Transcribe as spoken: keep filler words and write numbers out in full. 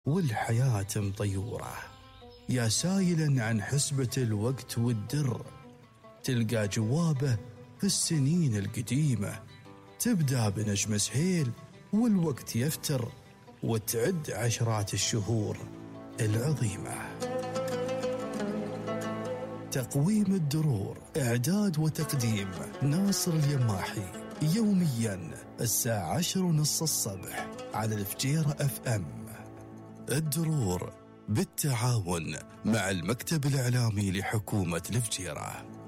والحياة مطيورة. يا سائلا عن حسبة الوقت والدر، تلقى جوابه في السنين القديمة. تبدأ بنجم سهيل والوقت يفتر، وتعد عشرات الشهور العظيمة. تقويم الدرور، إعداد وتقديم ناصر اليماحي، يوميا الساعة عشر ونص الصبح على الفجيرة اف ام. الدرور بالتعاون مع المكتب الإعلامي لحكومة الفجيرة.